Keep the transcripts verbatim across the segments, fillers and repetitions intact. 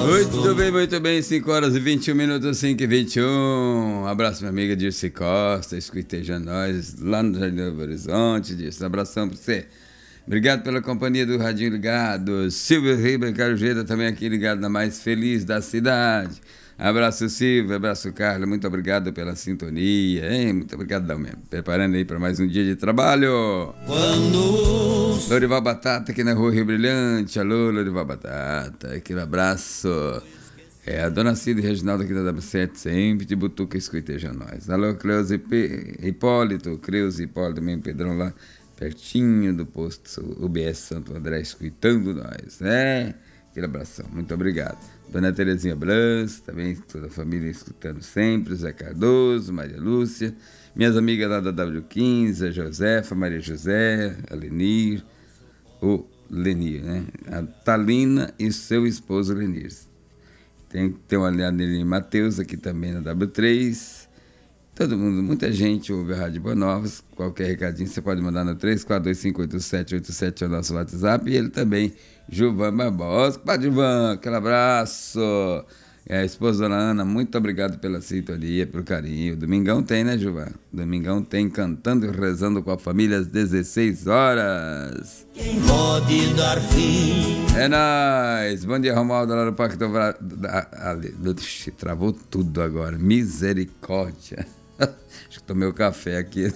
Muito bem, muito bem, cinco horas e vinte e um minutos, cinco e vinte e um. Um abraço, minha amiga Dirce Costa, escuteja nós lá no Jardim Novo Horizonte. Dirce, um abração pra você. Obrigado pela companhia do Radinho Ligado. Silvio Ribeiro Carujeda também aqui ligado na mais feliz da cidade. Abraço, Silvio, abraço, Carla. Muito obrigado pela sintonia, hein? Muito obrigado mesmo. Preparando aí para mais um dia de trabalho. Quando... Lorival Batata aqui na Rua Rio Brilhante. Alô, Lorival Batata. Aquele abraço. É a Dona Cida e Reginaldo aqui da W sete, sempre de Butuca escuteja nós. Alô, Cleusa e P... Hipólito. Cleusa e Hipólito também, Pedrão lá, pertinho do posto U B S Santo André, escutando nós, né? Aquele abração, muito obrigado. Dona Terezinha Brans, também toda a família escutando sempre, Zé Cardoso, Maria Lúcia, minhas amigas lá da W quinze, a Josefa, Maria José, a Lenir, o Lenir, né? A Talina e seu esposo Lenir. Tem, tem uma aliada nele, Matheus, aqui também na W três. Todo mundo, muita gente ouve a Rádio Boa Novas. Qualquer recadinho você pode mandar no três quatro dois cinco oito sete oito sete, é o nosso WhatsApp. E ele também, Gilvan Barbosa. Padre Gilvan, aquele abraço. É, a esposa Dona Ana, muito obrigado pela sintonia, pelo carinho. Domingão tem, né, Gilvan? Domingão tem cantando e rezando com a família às dezesseis horas. Quem pode dar fim? É nóis. Bom dia, Romualdo, lá no Parque do... Travou tudo agora. Misericórdia. Acho que tomei o café aqui.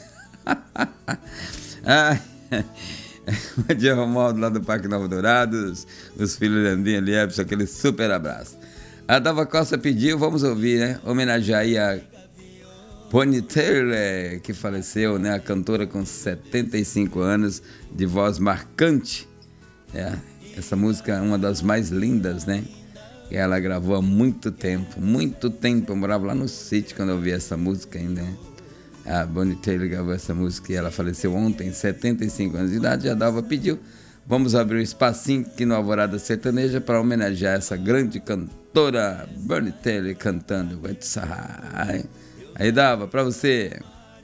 Ai. Bom dia, Romualdo, lá do Parque Nova Dourados. Os filhos Landinha e Liepson, aquele super abraço. A Dava Costa pediu, vamos ouvir, né? Homenagear aí a Bonnie Tyler, que faleceu, né? A cantora com setenta e cinco anos, de voz marcante. É, essa música é uma das mais lindas, né? E ela gravou há muito tempo, muito tempo. Eu morava lá no sítio quando eu ouvi essa música ainda, né? A Bonnie Tyler gravou essa música e ela faleceu ontem, setenta e cinco anos de idade. A Dalva pediu, vamos abrir um espacinho aqui no Alvorada Sertaneja para homenagear essa grande cantora Bonnie Tyler cantando Wet Sahara. Aí, Dalva, para você.